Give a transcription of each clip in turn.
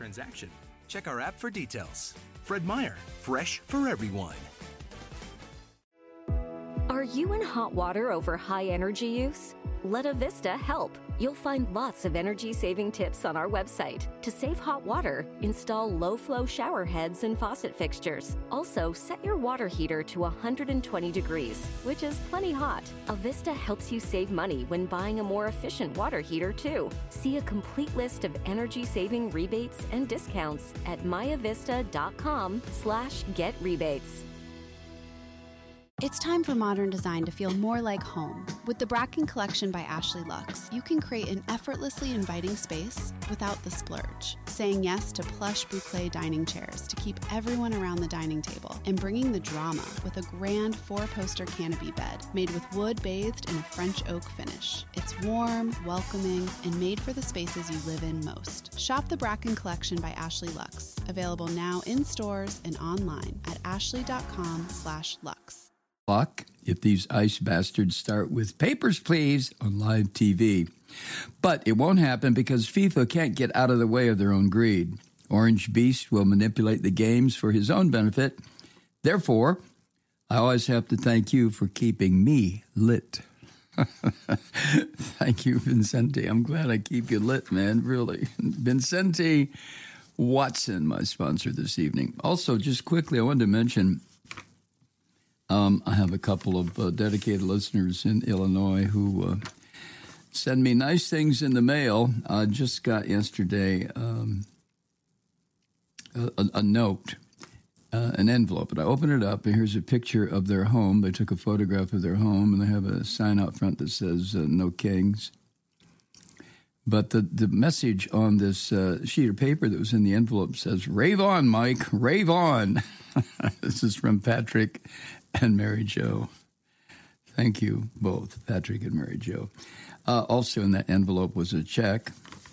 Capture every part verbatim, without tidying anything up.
transaction. Check our app for details. Fred Meyer, fresh for everyone. Are you in hot water over high energy use? Let Avista help. You'll find lots of energy-saving tips on our website. To save hot water, install low-flow shower heads and faucet fixtures. Also, set your water heater to one hundred twenty degrees, which is plenty hot. Avista helps you save money when buying a more efficient water heater, too. See a complete list of energy-saving rebates and discounts at myavista.com slash get rebates. It's time for modern design to feel more like home. With the Bracken Collection by Ashley Luxe, you can create an effortlessly inviting space without the splurge. Saying yes to plush boucle dining chairs to keep everyone around the dining table, and bringing the drama with a grand four-poster canopy bed made with wood bathed in a French oak finish. It's warm, welcoming, and made for the spaces you live in most. Shop the Bracken Collection by Ashley Luxe, available now in stores and online at ashley.com slash luxe. If these ice bastards start with papers, please, on live T V. But it won't happen because FIFA can't get out of the way of their own greed. Orange Beast will manipulate the games for his own benefit. Therefore, I always have to thank you for keeping me lit. Thank you, Vincente. I'm glad I keep you lit, man, really. Vincente Watson, my sponsor this evening. Also, just quickly, I wanted to mention... Um, I have a couple of uh, dedicated listeners in Illinois who uh, send me nice things in the mail. I just got yesterday um, a, a note, uh, an envelope, and I opened it up, and here's a picture of their home. They took a photograph of their home, and they have a sign out front that says, uh, no kings. But the, the message on this uh, sheet of paper that was in the envelope says, rave on, Mike, rave on. This is from Patrick and Mary Jo. Thank you both, Patrick and Mary Jo. Uh, also in that envelope was a check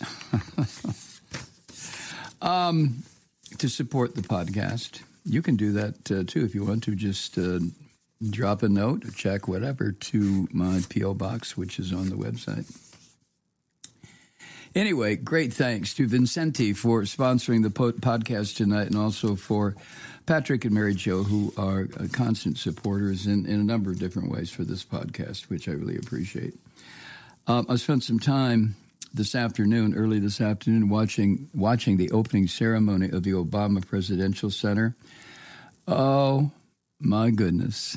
um, to support the podcast. You can do that uh, too if you want to. Just uh, drop a note, a check, whatever, to my P O box, which is on the website. Anyway, great thanks to Vincente for sponsoring the po- podcast tonight, and also for Patrick and Mary Jo, who are uh, constant supporters in, in a number of different ways for this podcast, which I really appreciate. Um, I spent some time this afternoon, early this afternoon, watching watching the opening ceremony of the Obama Presidential Center. Oh, my goodness.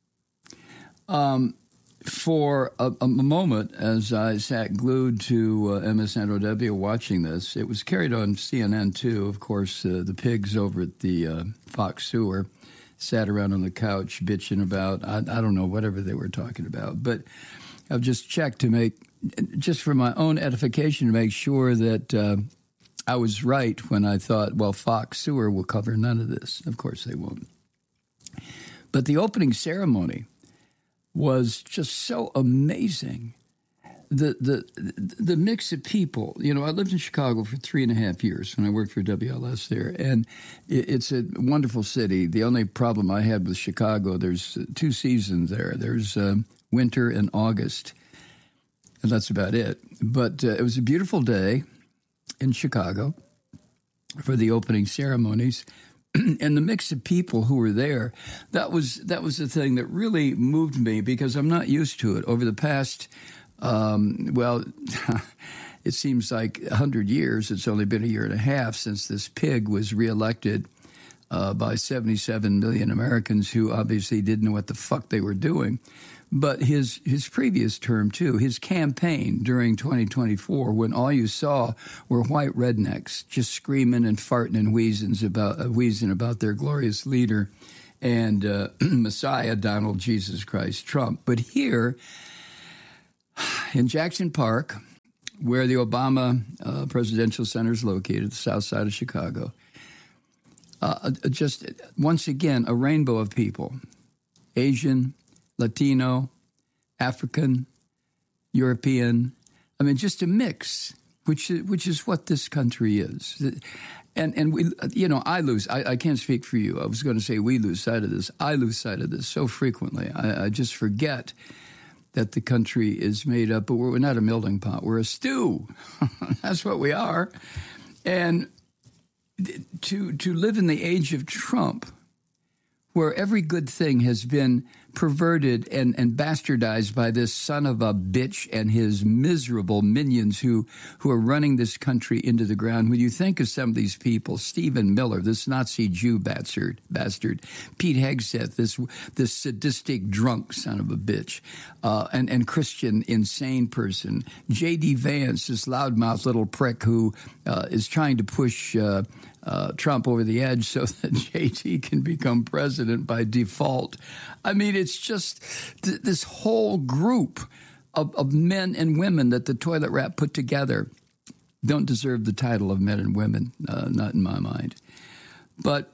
Um, for a, a moment, as I sat glued to uh, M S N O W watching this, it was carried on C N N too. Of course, uh, the pigs over at the uh, Fox sewer sat around on the couch bitching about, I, I don't know, whatever they were talking about. But I've just checked to make, just for my own edification, to make sure that uh, I was right when I thought, well, Fox sewer will cover none of this. Of course they won't. But the opening ceremony was just so amazing. The, the the mix of people, you know, I lived in Chicago for three and a half years when I worked for W L S there, and it, it's a wonderful city. The only problem I had with Chicago, there's two seasons there. There's uh, winter and August, and that's about it. But uh, it was a beautiful day in Chicago for the opening ceremonies. And the mix of people who were there, that was that was the thing that really moved me, because I'm not used to it. Over the past, um, well, it seems like one hundred years. It's only been a year and a half since this pig was reelected uh, by seventy-seven million Americans who obviously didn't know what the fuck they were doing. But his his previous term, too, his campaign during twenty twenty-four, when all you saw were white rednecks just screaming and farting and wheezing about, uh, wheezing about their glorious leader and uh, Messiah, Donald Jesus Christ Trump. But here in Jackson Park, where the Obama uh, Presidential Center is located, the south side of Chicago, uh, just once again, a rainbow of people, Asian, Latino, African, European. I mean, just a mix, which which is what this country is. And and we, you know, I lose. I, I can't speak for you. I was going to say we lose sight of this. I lose sight of this so frequently. I, I just forget that the country is made up. But we're, we're not a melting pot. We're a stew. That's what we are. And to to live in the age of Trump, where every good thing has been perverted and, and bastardized by this son of a bitch and his miserable minions who, who are running this country into the ground. When you think of some of these people, Stephen Miller, this Nazi Jew bastard, bastard Pete Hegseth, this this sadistic drunk son of a bitch, uh, and, and Christian insane person, J D. Vance, this loudmouth little prick who uh, is trying to push uh, uh, Trump over the edge so that J D can become president by default. I mean, it's just th- this whole group of, of men and women that the toilet rat put together don't deserve the title of men and women, uh, not in my mind. But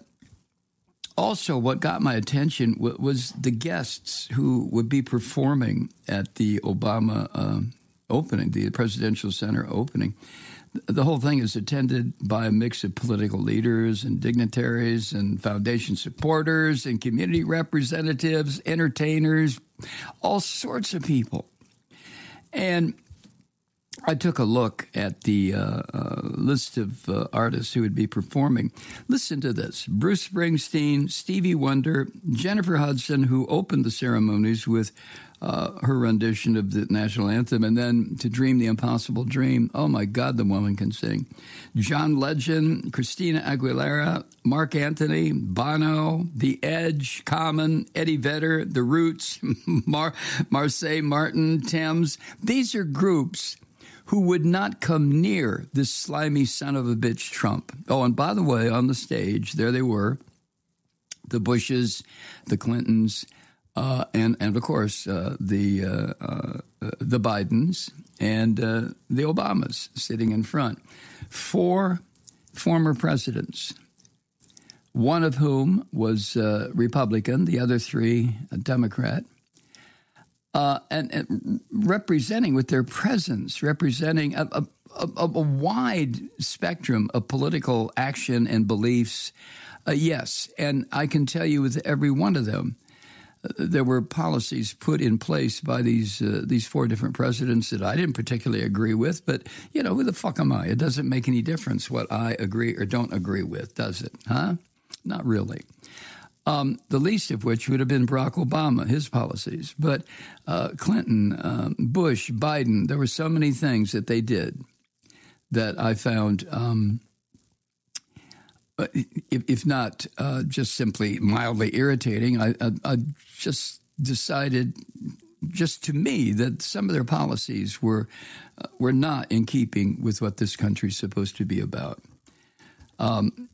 also what got my attention w- was the guests who would be performing at the Obama uh, opening, the Presidential Center opening. The whole thing is attended by a mix of political leaders and dignitaries and foundation supporters and community representatives, entertainers, all sorts of people. And I took a look at the uh, uh, list of uh, artists who would be performing. Listen to this. Bruce Springsteen, Stevie Wonder, Jennifer Hudson, who opened the ceremonies with uh, her rendition of the national anthem, and then To Dream the Impossible Dream. Oh, my God, the woman can sing. John Legend, Christina Aguilera, Mark Anthony, Bono, The Edge, Common, Eddie Vedder, The Roots, Mar- Marseille Martin, Thames. These are groups who would not come near this slimy son of a bitch Trump. Oh, and by the way, on the stage, there they were, the Bushes, the Clintons, uh, and, and of course, uh, the uh, uh, the Bidens and uh, the Obamas sitting in front. Four former presidents, one of whom was uh, Republican, the other three a Democrat. Uh, and, and representing with their presence, representing a, a, a, a wide spectrum of political action and beliefs. Uh, yes, and I can tell you with every one of them, uh, there were policies put in place by these uh, these four different presidents that I didn't particularly agree with. But, you know, who the fuck am I? It doesn't make any difference what I agree or don't agree with, does it? Huh? Not really. Um, the least of which would have been Barack Obama, his policies. But uh, Clinton, um, Bush, Biden, there were so many things that they did that I found, um, if, if not uh, just simply mildly irritating, I, I, I just decided, just to me, that some of their policies were uh, were not in keeping with what this country is supposed to be about. Um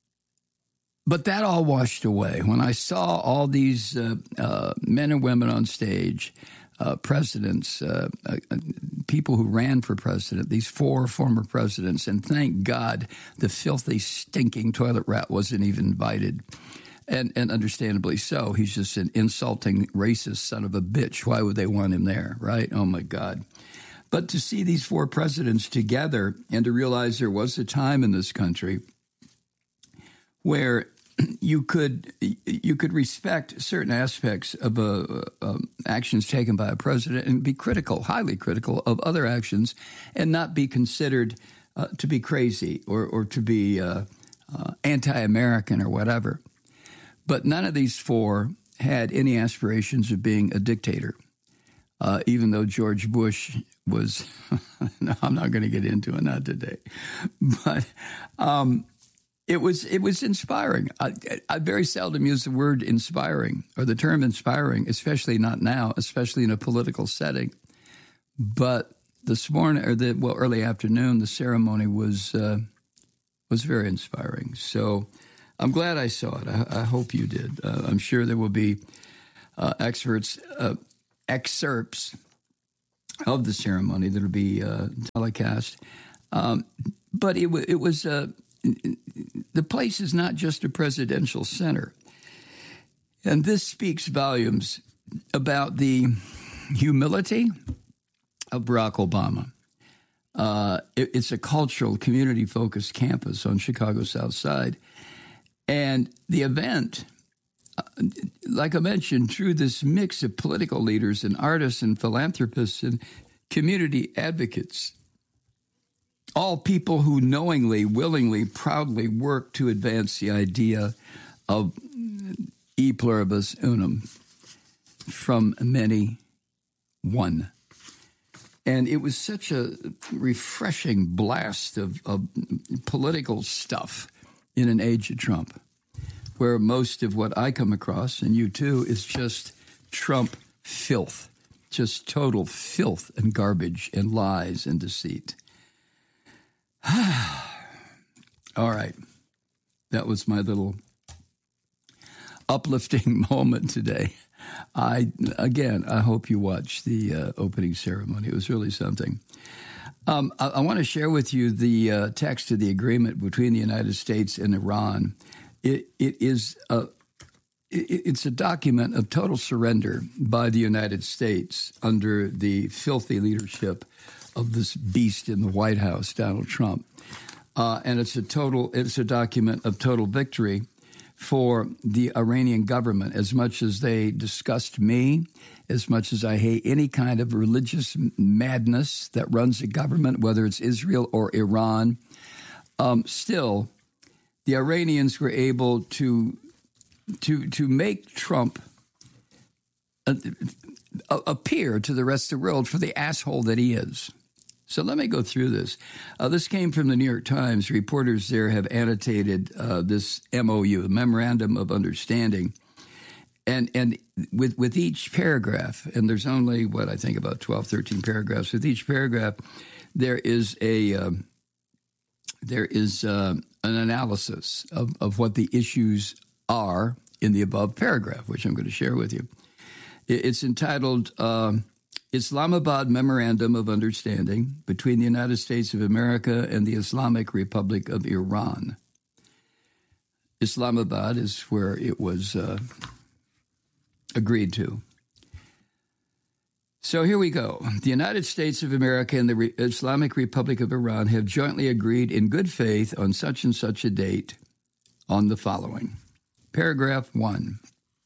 But that all washed away. When I saw all these uh, uh, men and women on stage, uh, presidents, uh, uh, people who ran for president, these four former presidents, and thank God the filthy, stinking toilet rat wasn't even invited. And, and understandably so. He's just an insulting, racist son of a bitch. Why would they want him there, right? Oh, my God. But to see these four presidents together and to realize there was a time in this country where you could you could respect certain aspects of uh, uh, actions taken by a president and be critical, highly critical of other actions, and not be considered uh, to be crazy or or to be uh, uh, anti-American or whatever. But none of these four had any aspirations of being a dictator, uh, even though George Bush was. No, I'm not going to get into it, not today, but. Um, It was it was inspiring. I, I very seldom use the word inspiring or the term inspiring, especially not now, especially in a political setting. But this morning, or the well, early afternoon, the ceremony was uh, was very inspiring. So I'm glad I saw it. I, I hope you did. Uh, I'm sure there will be uh, experts uh, excerpts of the ceremony that will be uh, telecast. Um, but it, w- it was. Uh, The place is not just a presidential center. And this speaks volumes about the humility of Barack Obama. Uh, it, it's a cultural, community-focused campus on Chicago's South Side. And the event, uh, like I mentioned, through this mix of political leaders and artists and philanthropists and community advocates, all people who knowingly, willingly, proudly work to advance the idea of e pluribus unum, from many, one. And it was such a refreshing blast of, of political stuff in an age of Trump, where most of what I come across, and you too, is just Trump filth, just total filth and garbage and lies and deceit. All right. That was my little uplifting moment today. I, again, I hope you watched the uh, opening ceremony. It was really something. Um, I, I want to share with you the uh, text of the agreement between the United States and Iran. It, it is a, it, it's a document of total surrender by the United States under the filthy leadership of this beast in the White House, Donald Trump. Uh, and it's a total, it's a document of total victory for the Iranian government. As much as they disgust me, as much as I hate any kind of religious madness that runs a government, whether it's Israel or Iran, um, still, the Iranians were able to to to make Trump uh, appear to the rest of the world for the asshole that he is. So let me go through this. Uh, this came from the New York Times. Reporters there have annotated uh, this M O U, Memorandum of Understanding. And and with with each paragraph, and there's only, what, I think about twelve, thirteen paragraphs. With each paragraph, there is a um, there is uh, an analysis of, of what the issues are in the above paragraph, which I'm going to share with you. It's entitled uh, Islamabad Memorandum of Understanding between the United States of America and the Islamic Republic of Iran. Islamabad is where it was uh, agreed to. So here we go. The United States of America and the Re- Islamic Republic of Iran have jointly agreed in good faith on such and such a date on the following. Paragraph one.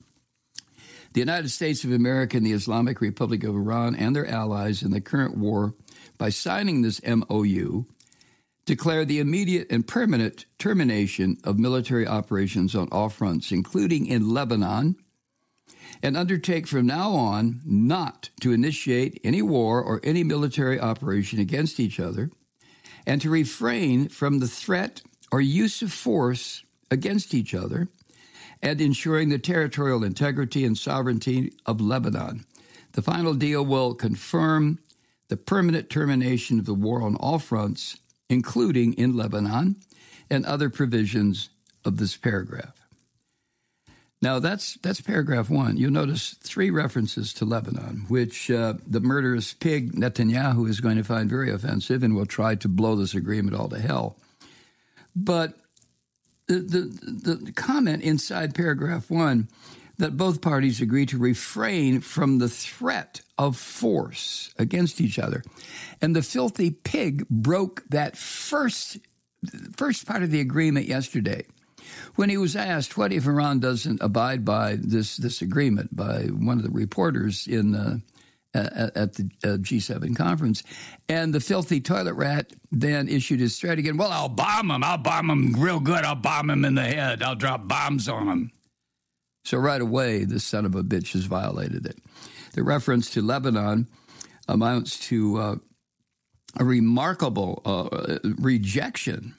The United States of America and the Islamic Republic of Iran and their allies in the current war, by signing this M O U, declare the immediate and permanent termination of military operations on all fronts, including in Lebanon, and undertake from now on not to initiate any war or any military operation against each other, and to refrain from the threat or use of force against each other, and ensuring the territorial integrity and sovereignty of Lebanon. The final deal will confirm the permanent termination of the war on all fronts, including in Lebanon, and other provisions of this paragraph. Now, that's that's paragraph one. You'll notice three references to Lebanon, which uh, the murderous pig Netanyahu is going to find very offensive and will try to blow this agreement all to hell. But the, the, the comment inside paragraph one that both parties agree to refrain from the threat of force against each other. And the filthy pig broke that first, first part of the agreement yesterday when he was asked, what if Iran doesn't abide by this, this agreement by one of the reporters in uh, at, at the uh, G seven conference. And the filthy toilet rat then issued his threat again. Well, I'll bomb him. I'll bomb him real good. I'll bomb him in the head. I'll drop bombs on him. So right away, this son of a bitch has violated it. The reference to Lebanon amounts to uh, a remarkable uh, rejection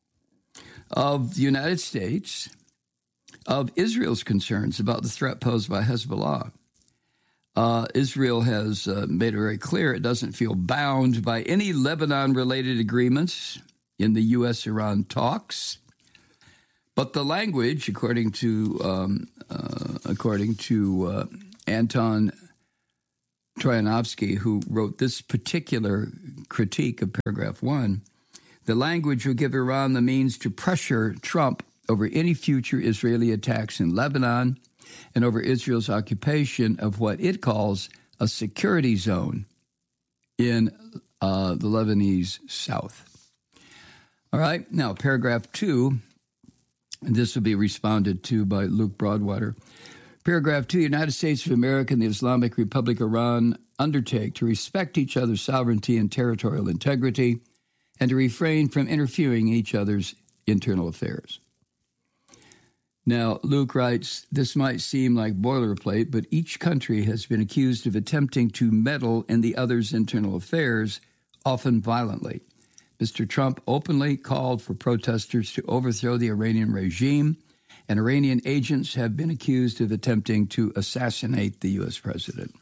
of the United States, of Israel's concerns about the threat posed by Hezbollah. Uh, Israel has uh, made it very clear it doesn't feel bound by any Lebanon-related agreements in the U S Iran talks. But the language, according to um, uh, according to uh, Anton Troyanovsky, who wrote this particular critique of paragraph one, the language will give Iran the means to pressure Trump over any future Israeli attacks in Lebanon and over Israel's occupation of what it calls a security zone in uh, the Lebanese south. All right, now paragraph two, and this will be responded to by Luke Broadwater. Paragraph two, United States of America and the Islamic Republic of Iran undertake to respect each other's sovereignty and territorial integrity, and to refrain from interfering in each other's internal affairs. Now, Luke writes, this might seem like boilerplate, but each country has been accused of attempting to meddle in the other's internal affairs, often violently. Mister Trump openly called for protesters to overthrow the Iranian regime, and Iranian agents have been accused of attempting to assassinate the U S president.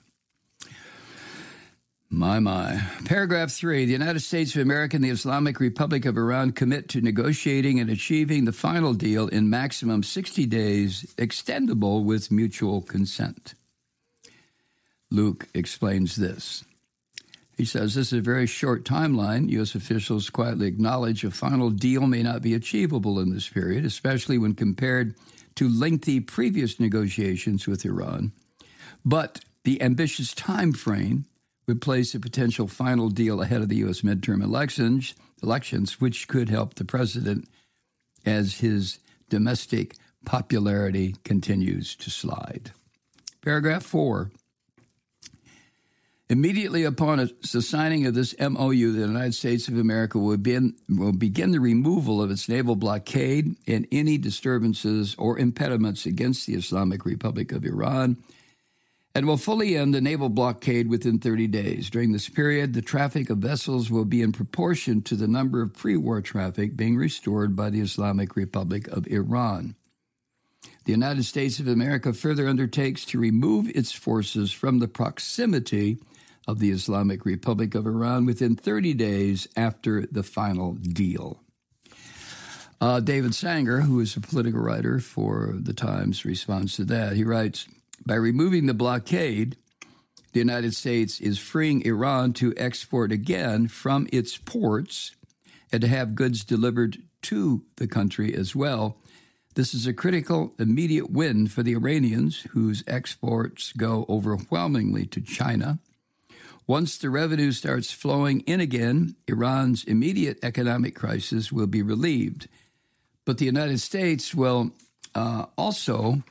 My, my. Paragraph three, the United States of America and the Islamic Republic of Iran commit to negotiating and achieving the final deal in maximum sixty days, extendable with mutual consent. Luke explains this. He says, this is a very short timeline. U S officials quietly acknowledge a final deal may not be achievable in this period, especially when compared to lengthy previous negotiations with Iran. But the ambitious time frame would place a potential final deal ahead of the U S midterm elections, elections, which could help the president as his domestic popularity continues to slide. Paragraph four. Immediately upon the signing of this M O U, the United States of America will begin, will begin the removal of its naval blockade and any disturbances or impediments against the Islamic Republic of Iran, and will fully end the naval blockade within thirty days. During this period, the traffic of vessels will be in proportion to the number of pre-war traffic being restored by the Islamic Republic of Iran. The United States of America further undertakes to remove its forces from the proximity of the Islamic Republic of Iran within thirty days after the final deal. Uh, David Sanger, who is a political writer for The Times, responds to that. He writes, by removing the blockade, the United States is freeing Iran to export again from its ports and to have goods delivered to the country as well. This is a critical, immediate win for the Iranians, whose exports go overwhelmingly to China. Once the revenue starts flowing in again, Iran's immediate economic crisis will be relieved. But the United States will uh, also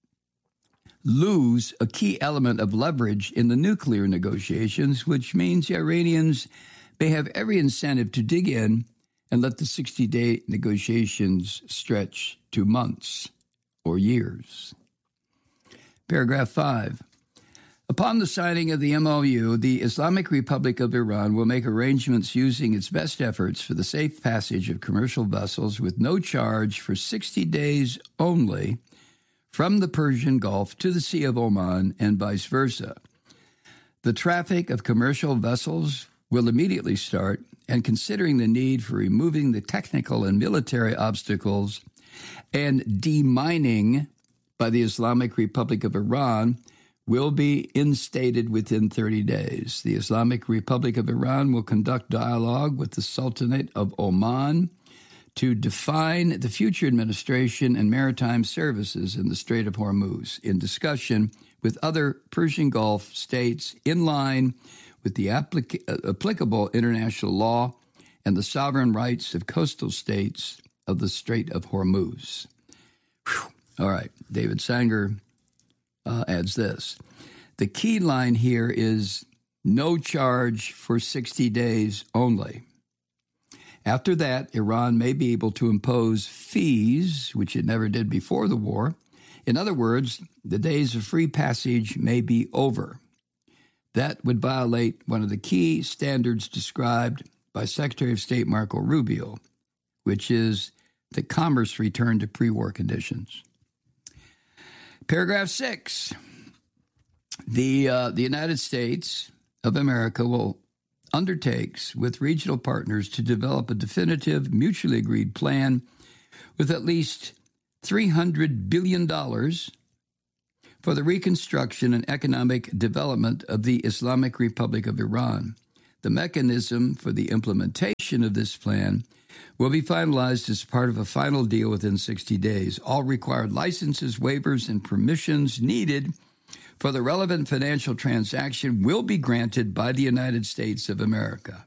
lose a key element of leverage in the nuclear negotiations, which means the Iranians may have every incentive to dig in and let the sixty-day negotiations stretch to months or years. Paragraph five. Upon the signing of the M O U, the Islamic Republic of Iran will make arrangements using its best efforts for the safe passage of commercial vessels with no charge for sixty days only from the Persian Gulf to the Sea of Oman and vice versa. The traffic of commercial vessels will immediately start, and considering the need for removing the technical and military obstacles and demining by the Islamic Republic of Iran will be instated within thirty days. The Islamic Republic of Iran will conduct dialogue with the Sultanate of Oman to define the future administration and maritime services in the Strait of Hormuz in discussion with other Persian Gulf states in line with the applic- applicable international law and the sovereign rights of coastal states of the Strait of Hormuz. Whew. All right, David Sanger uh, adds this. The key line here is no charge for sixty days only. After that, Iran may be able to impose fees, which it never did before the war. In other words, the days of free passage may be over. That would violate one of the key standards described by Secretary of State Marco Rubio, which is that commerce return to pre-war conditions. Paragraph six. The, uh, the United States of America will undertakes with regional partners to develop a definitive, mutually agreed plan with at least three hundred billion dollars for the reconstruction and economic development of the Islamic Republic of Iran. The mechanism for the implementation of this plan will be finalized as part of a final deal within sixty days. All required licenses, waivers, and permissions needed for the relevant financial transaction will be granted by the United States of America.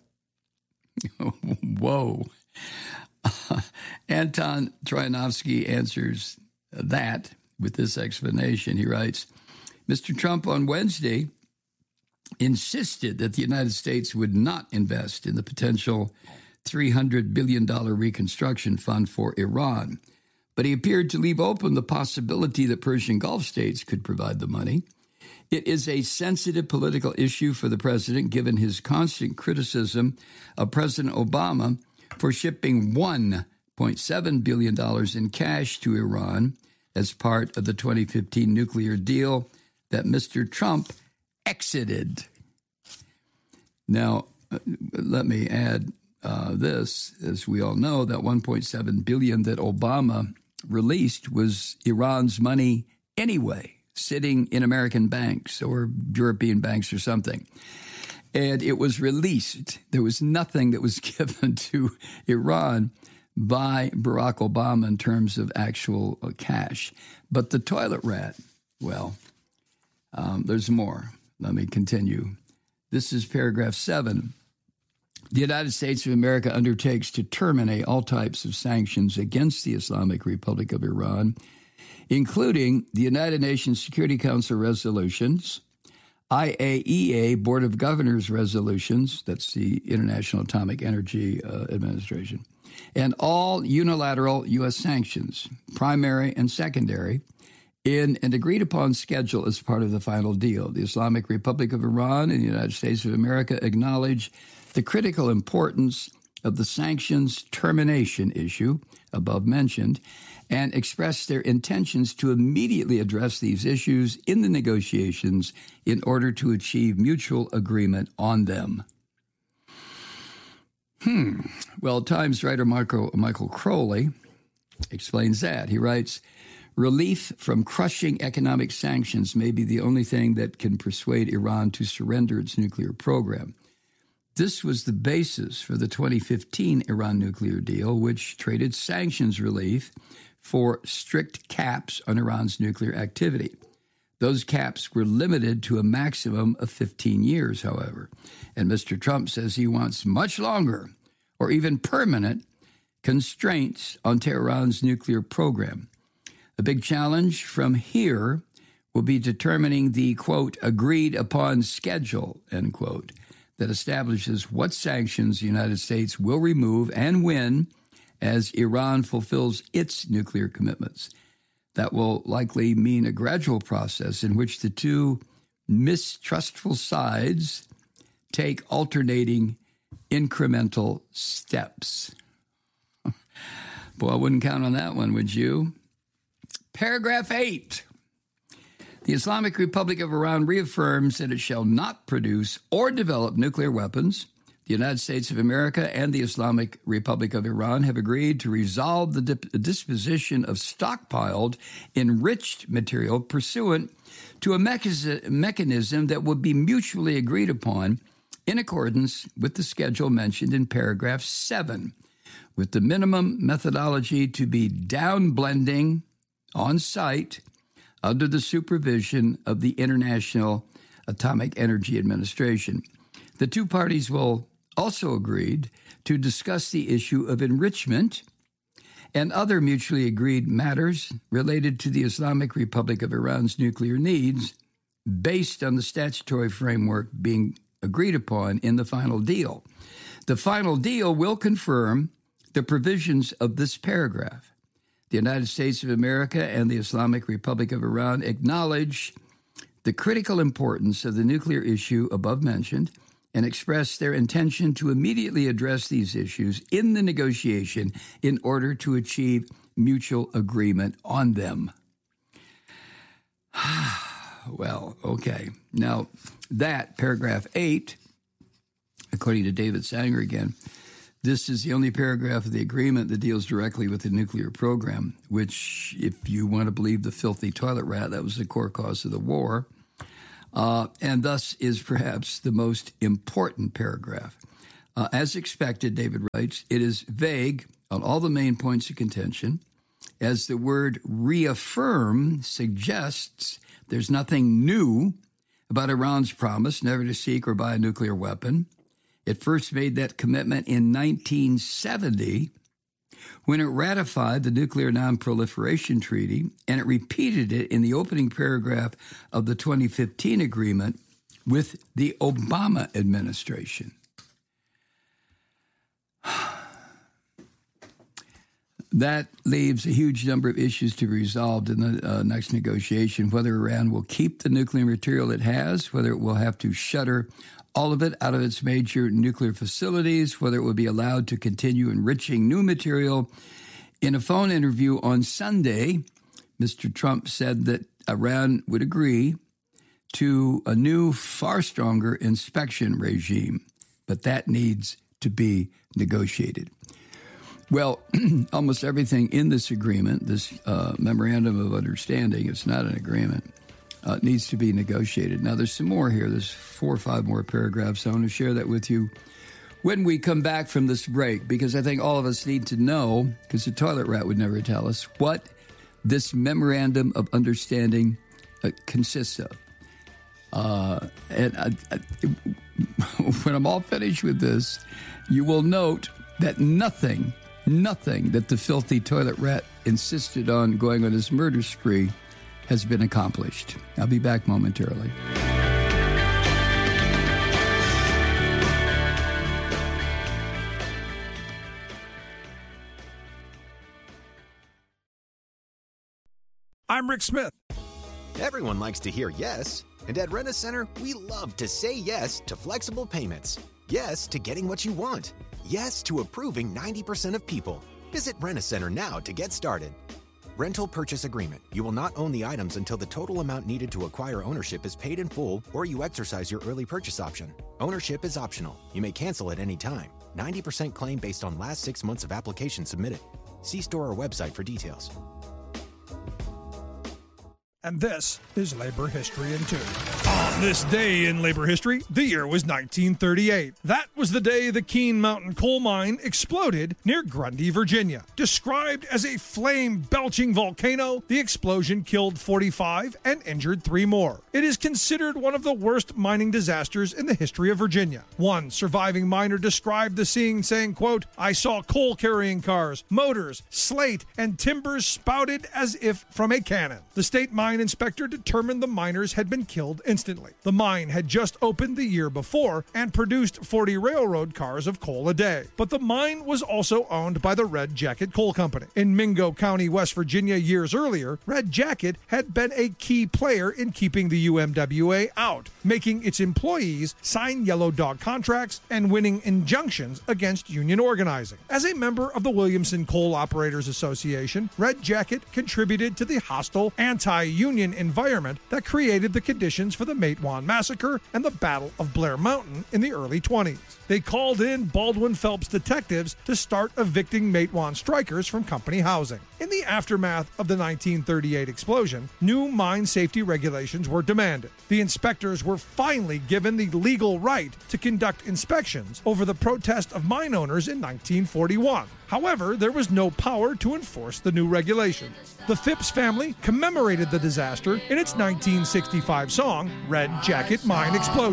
Whoa. Uh, Anton Troyanovsky answers that with this explanation. He writes, Mister Trump on Wednesday insisted that the United States would not invest in the potential three hundred billion dollars reconstruction fund for Iran. But he appeared to leave open the possibility that Persian Gulf states could provide the money. It is a sensitive political issue for the president, given his constant criticism of President Obama for shipping one point seven billion dollars in cash to Iran as part of the twenty fifteen nuclear deal that Mister Trump exited. Now, uh, let me add uh, this. As we all know, that one point seven billion dollars that Obama released was Iran's money anyway, sitting in American banks or European banks or something. And it was released. There was nothing that was given to Iran by Barack Obama in terms of actual uh, cash. But the toilet rat, well, um, there's more. Let me continue. This is paragraph seven. The United States of America undertakes to terminate all types of sanctions against the Islamic Republic of Iran, including the United Nations Security Council resolutions, I A E A Board of Governors resolutions, that's the International Atomic Energy uh, Administration, and all unilateral U S sanctions, primary and secondary, in an agreed-upon schedule as part of the final deal. The Islamic Republic of Iran and the United States of America acknowledge the critical importance of the sanctions termination issue above mentioned and express their intentions to immediately address these issues in the negotiations in order to achieve mutual agreement on them. Hmm. Well, Times writer Michael, Michael Crowley explains that. He writes, relief from crushing economic sanctions may be the only thing that can persuade Iran to surrender its nuclear program. This was the basis for the twenty fifteen Iran nuclear deal, which traded sanctions relief for strict caps on Iran's nuclear activity. Those caps were limited to a maximum of fifteen years, however. And Mister Trump says he wants much longer or even permanent constraints on Tehran's nuclear program. A big challenge from here will be determining the, quote, agreed upon schedule, end quote, that establishes what sanctions the United States will remove and when as Iran fulfills its nuclear commitments. That will likely mean a gradual process in which the two mistrustful sides take alternating incremental steps. Boy, I wouldn't count on that one, would you? Paragraph eight. The Islamic Republic of Iran reaffirms that it shall not produce or develop nuclear weapons. The United States of America and the Islamic Republic of Iran have agreed to resolve the dip- disposition of stockpiled, enriched material pursuant to a mecha- mechanism that would be mutually agreed upon in accordance with the schedule mentioned in paragraph seven, with the minimum methodology to be downblending on site under the supervision of the International Atomic Energy Administration. The two parties will also agreed to discuss the issue of enrichment and other mutually agreed matters related to the Islamic Republic of Iran's nuclear needs based on the statutory framework being agreed upon in the final deal. The final deal will confirm the provisions of this paragraph. The United States of America and the Islamic Republic of Iran acknowledge the critical importance of the nuclear issue above mentioned and express their intention to immediately address these issues in the negotiation in order to achieve mutual agreement on them. Well, okay. Now, that, paragraph eight, according to David Sanger again, this is the only paragraph of the agreement that deals directly with the nuclear program, which, if you want to believe the filthy toilet rat, that was the core cause of the war, uh, and thus is perhaps the most important paragraph. Uh, as expected, David writes, it is vague on all the main points of contention, as the word reaffirm suggests there's nothing new about Iran's promise never to seek or buy a nuclear weapon. It first made that commitment in nineteen seventy when it ratified the Nuclear Non-Proliferation Treaty, and it repeated it in the opening paragraph of the twenty fifteen agreement with the Obama administration. that leaves a huge number of issues to be resolved in the uh, next negotiation, whether Iran will keep the nuclear material it has, whether it will have to shutter all of it out of its major nuclear facilities, whether it will be allowed to continue enriching new material. In a phone interview on Sunday, Mister Trump said that Iran would agree to a new, far stronger inspection regime, but that needs to be negotiated. Well, almost everything in this agreement, this uh, memorandum of understanding, it's not an agreement, uh, needs to be negotiated. Now, there's some more here. There's four or five more paragraphs. I want to share that with you when we come back from this break, because I think all of us need to know, because the toilet rat would never tell us, what this memorandum of understanding uh, consists of. Uh, and I, I, when I'm all finished with this, you will note that nothing, nothing that the filthy toilet rat insisted on going on his murder spree has been accomplished. I'll be back momentarily. I'm Rick Smith. Everyone likes to hear yes. And at Rent-A-Center, we love to say yes to flexible payments. Yes to getting what you want. Yes to approving ninety percent of people. Visit Rent-A-Center now to get started. Rental purchase agreement. You will not own the items until the total amount needed to acquire ownership is paid in full or you exercise your early purchase option. Ownership is optional. You may cancel at any time. ninety percent claim based on last six months of application submitted. See store or website for details. And this is Labor History in Two. On this day in labor history, the year was nineteen thirty-eight. That was the day the Keene Mountain coal mine exploded near Grundy, Virginia. Described as a flame-belching volcano, the explosion killed forty-five and injured three more. It is considered one of the worst mining disasters in the history of Virginia. One surviving miner described the scene saying, quote, "I saw coal-carrying cars, motors, slate, and timbers spouted as if from a cannon." The state mine inspector determined the miners had been killed instantly. The mine had just opened the year before and produced forty railroad cars of coal a day. But the mine was also owned by the Red Jacket Coal Company. In Mingo County, West Virginia, years earlier, Red Jacket had been a key player in keeping the U M W A out, making its employees sign yellow dog contracts and winning injunctions against union organizing. As a member of the Williamson Coal Operators Association, Red Jacket contributed to the hostile anti-union environment that created the conditions for the Matewan Massacre and the Battle of Blair Mountain in the early twenties. They called in Baldwin Phelps detectives to start evicting Matewan strikers from company housing. In the aftermath of the nineteen thirty-eight explosion, new mine safety regulations were demanded. The inspectors were finally given the legal right to conduct inspections over the protest of mine owners in nineteen forty-one. However, there was no power to enforce the new regulations. The Phipps family commemorated the disaster in its nineteen sixty-five song, Red Jacket Mine Explosion.